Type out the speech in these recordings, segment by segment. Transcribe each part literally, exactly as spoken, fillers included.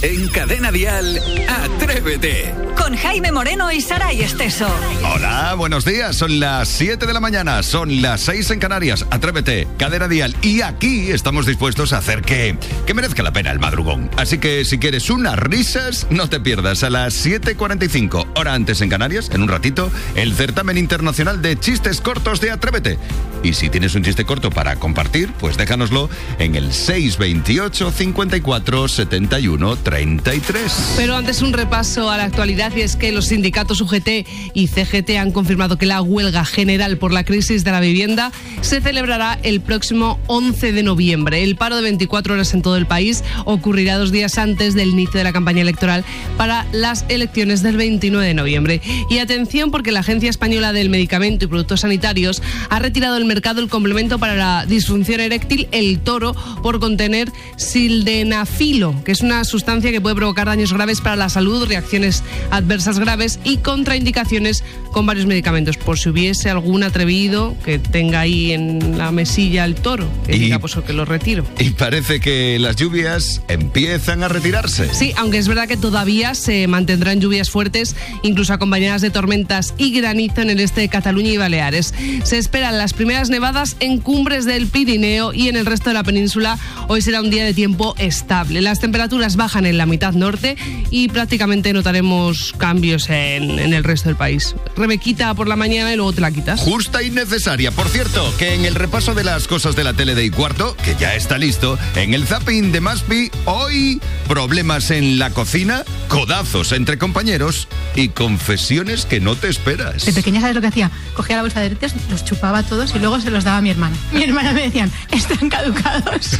En Cadena Dial, Atrévete. Con Jaime Moreno y Saray Esteso. Hola, buenos días. Son las siete de la mañana, son las seis en Canarias. Atrévete, Cadena Dial. Y aquí estamos dispuestos a hacer que, que merezca la pena el madrugón. Así que si quieres unas risas, no te pierdas a las siete cuarenta y cinco, hora antes en Canarias, en un ratito, el certamen internacional de chistes cortos de Atrévete. Y si tienes un chiste corto para compartir, pues déjanoslo en el seis veintiocho, cincuenta y cuatro, setenta y uno, treinta y tres. Pero antes un repaso a la actualidad, y es que los sindicatos U G T y C G T han confirmado que la huelga general por la crisis de la vivienda se celebrará el próximo once de noviembre. El paro de veinticuatro horas en todo el país ocurrirá dos días antes del inicio de la campaña electoral para las elecciones del veintinueve de noviembre. Y atención, porque la Agencia Española del Medicamento y Productos Sanitarios ha retirado del mercado el complemento para la disfunción eréctil, el Toro, por contener sildenafilo, que es una sustancia que puede provocar daños graves para la salud, reacciones adversas graves y contraindicaciones con varios medicamentos. Por si hubiese algún atrevido que tenga ahí en la mesilla el Toro, que y, diga, pues que lo retiro. Y parece que las lluvias empiezan a retirarse. Sí, aunque es verdad que todavía se mantendrán lluvias fuertes, incluso acompañadas de tormentas y granizo en el este de Cataluña y Baleares. Se esperan las primeras nevadas en cumbres del Pirineo y en el resto de la península. Hoy será un día de tiempo estable. Las temperaturas bajan en la mitad norte y prácticamente notaremos cambios en, en el resto del país. Rebequita por la mañana y luego te la quitas. Justa y necesaria. Por cierto, que en el repaso de las cosas de la tele de y cuarto, que ya está listo, en el zapping de Maspi, hoy problemas en la cocina, codazos entre compañeros y confesiones que no te esperas. De pequeña, ¿sabes lo que hacía? Cogía la bolsa de doritos, los chupaba todos y luego se los daba a mi hermana. Mi hermana me decían, están caducados.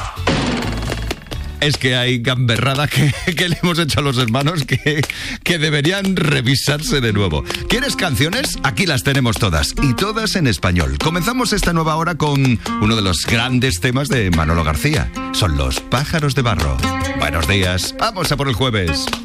Es que hay gamberrada que, que le hemos hecho a los hermanos que, que deberían revisarse de nuevo. ¿Quieres canciones? Aquí las tenemos todas, y todas en español. Comenzamos esta nueva hora con uno de los grandes temas de Manolo García. Son los pájaros de barro. Buenos días, vamos a por el jueves.